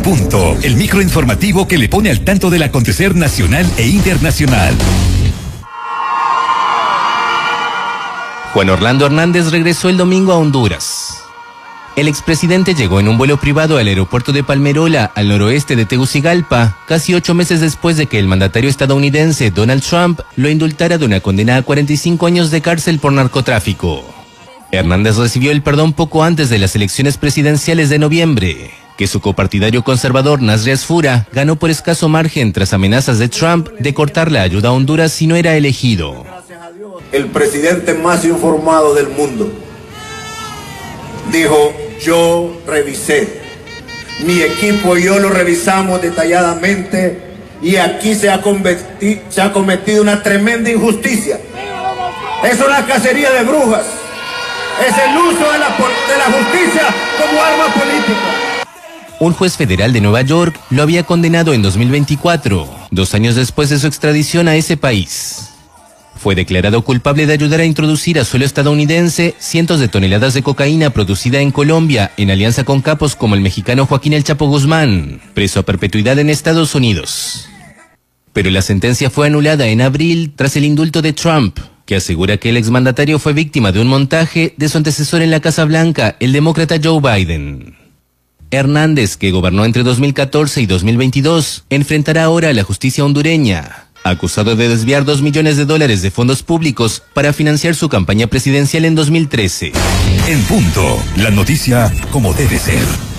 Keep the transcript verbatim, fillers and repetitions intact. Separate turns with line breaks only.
En Punto, el microinformativo que le pone al tanto del acontecer nacional e internacional.
Juan Orlando Hernández regresó el domingo a Honduras. El expresidente llegó en un vuelo privado al aeropuerto de Palmerola, al noroeste de Tegucigalpa, casi ocho meses después de que el mandatario estadounidense Donald Trump lo indultara de una condena a cuarenta y cinco años de cárcel por narcotráfico. Hernández recibió el perdón poco antes de las elecciones presidenciales de noviembre, que su copartidario conservador Nasri Asfura ganó por escaso margen tras amenazas de Trump de cortar la ayuda a Honduras si no era elegido.
El presidente más informado del mundo dijo: yo revisé, mi equipo y yo lo revisamos detalladamente y aquí se ha, cometido, se ha cometido una tremenda injusticia. Es una cacería de brujas, es el uso de la, de la justicia como arma política.
Un juez federal de Nueva York lo había condenado en dos mil veinticuatro, dos años después de su extradición a ese país. Fue declarado culpable de ayudar a introducir a suelo estadounidense cientos de toneladas de cocaína producida en Colombia en alianza con capos como el mexicano Joaquín El Chapo Guzmán, preso a perpetuidad en Estados Unidos. Pero la sentencia fue anulada en abril tras el indulto de Trump, que asegura que el exmandatario fue víctima de un montaje de su antecesor en la Casa Blanca, el demócrata Joe Biden. Hernández, que gobernó entre dos mil catorce y dos mil veintidós, enfrentará ahora a la justicia hondureña, acusado de desviar dos millones de dólares de fondos públicos para financiar su campaña presidencial en dos mil trece.
En Punto, la noticia como debe ser.